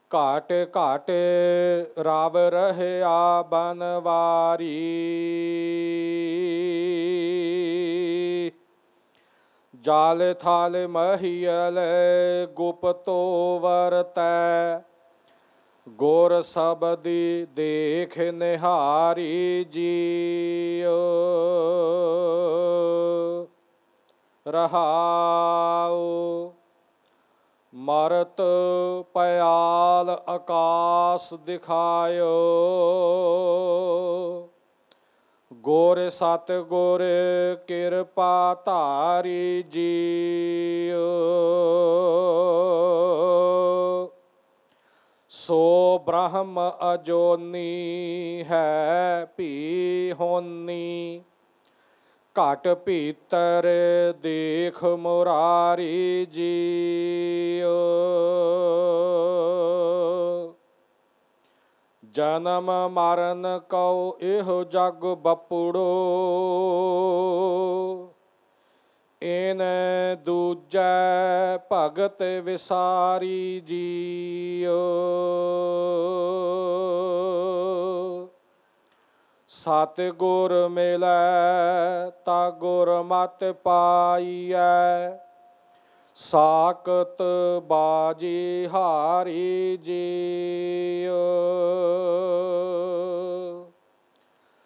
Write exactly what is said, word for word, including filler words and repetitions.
ਘਾਟ ਘਾਟ ਰਵ ਰਹਿਆ ਬਨਵਾਰੀ। ਜਾਲ ਥਾਲ ਮਹੀਲ ਗੁਪਤੋ ਵਰਤੈ। ਗੁਰ ਸਬਦੀ ਦੇਖ ਨਿਹਾਰੀ ਜੀਉ। ਰਹਾਉ ਮਰਤ ਪਿਆਲ ਆਕਾਸ ਦਿਖਾਇਓ। ਗੁਰ ਸਤਿਗੁਰ ਕਿਰਪਾ ਧਾਰੀ ਜੀਉ। ਸੋ ਬ੍ਰਹਮ ਅਜੋਨੀ ਹੈ ਭੀ ਹੋਨੀ। ਘਟ ਭੀਤਰ ਦੇਖ ਮੁਰਾਰੀ ਜੀਉ। ਜਨਮ ਮਰਨ ਕਉ ਇਹੋ ਜਗ ਬਪੁੜੋ। ਇਨ ਦੂਜੈ ਭਗਤ ਵਿਸਾਰੀ ਜੀਉ। ਸਤਿਗੁਰ ਮਿਲੈ ਤਾ ਗੁਰਮਤਿ ਪਾਈਐ। ਸਾਕਤ ਬਾਜੀ ਹਾਰੀ ਜੀਉ।